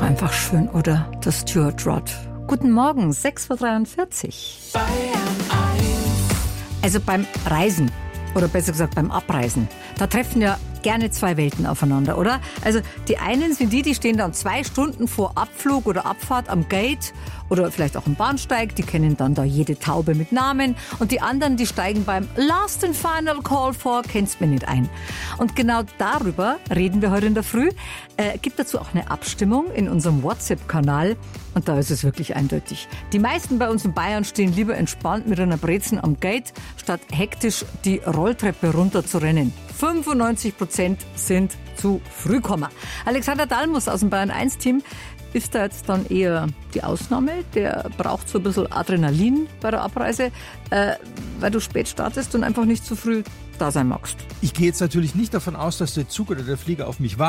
einfach schön, oder? Das Stuart Rod. Guten Morgen, 6:43 Uhr. Also beim Reisen, oder besser gesagt beim Abreisen, da treffen ja gerne zwei Welten aufeinander, oder? Also die einen sind die stehen dann 2 Stunden vor Abflug oder Abfahrt am Gate oder vielleicht auch am Bahnsteig, die kennen dann da jede Taube mit Namen, und die anderen, die steigen beim Last and Final Call vor, kennst mir nicht ein. Und genau darüber reden wir heute in der Früh. Gibt dazu auch eine Abstimmung in unserem WhatsApp-Kanal, und da ist es wirklich eindeutig. Die meisten bei uns in Bayern stehen lieber entspannt mit einer Brezen am Gate, statt hektisch die Rolltreppe runter zu rennen. 95% sind zu früh gekommen. Alexander Dalmus aus dem Bayern 1-Team ist da jetzt dann eher die Ausnahme. Der braucht so ein bisschen Adrenalin bei der Abreise, weil du spät startest und einfach nicht zu früh da sein magst. Ich gehe jetzt natürlich nicht davon aus, dass der Zug oder der Flieger auf mich wartet.